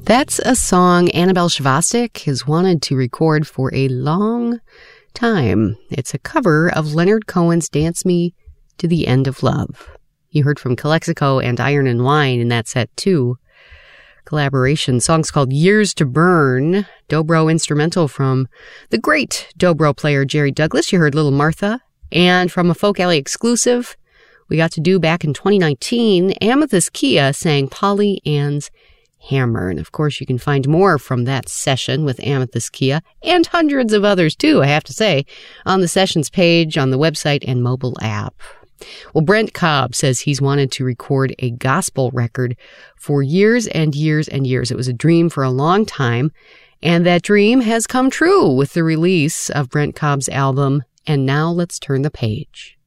That's a song Annabelle Shavastik has wanted to record for a long time. It's a cover of Leonard Cohen's Dance Me to the End of Love. You heard from Calexico and Iron and Wine in that set too. Collaboration. Song's called Years to Burn. Dobro instrumental from the great Dobro player Jerry Douglas. You heard Little Martha. And from a Folk Alley exclusive we got to do back in 2019, Amethyst Kia sang Polly Ann's Hammer. And of course, you can find more from that session with Amethyst Kia and hundreds of others too, I have to say, on the sessions page on the website and mobile app. Well, Brent Cobb says he's wanted to record a gospel record for years and years and years. It was a dream for a long time, and that dream has come true with the release of Brent Cobb's album, And Now Let's Turn the Page.